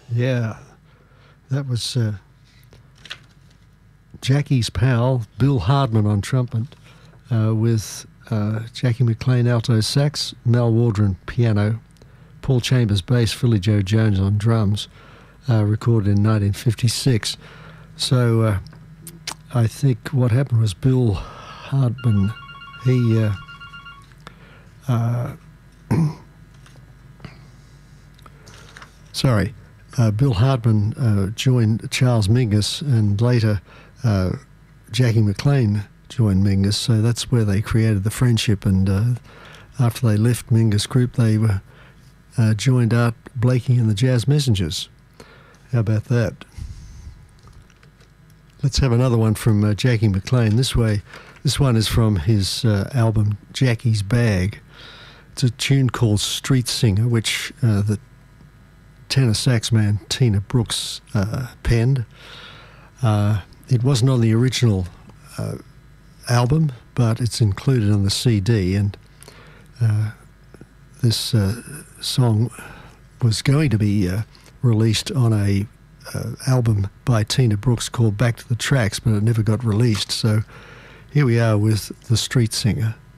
Yeah, that was Jackie's pal, Bill Hardman on trumpet, with Jackie McLean alto sax, Mel Waldron piano, Paul Chambers bass, Philly Joe Jones on drums, recorded in 1956. So I think what happened was Bill Hardman, he Bill Hardman joined Charles Mingus, and later Jackie McLean joined Mingus, so that's where they created the friendship. And after they left Mingus Group, they were joined Art Blakey and the Jazz Messengers. How about that? Let's have another one from Jackie McLean. This one is from his album Jackie's Bag. It's a tune called Street Singer, which the tenor sax man Tina Brooks penned. It wasn't on the original album, but it's included on the CD, and this song was going to be released on a album by Tina Brooks called Back to the Tracks, but it never got released. So here we are with The Street Singer.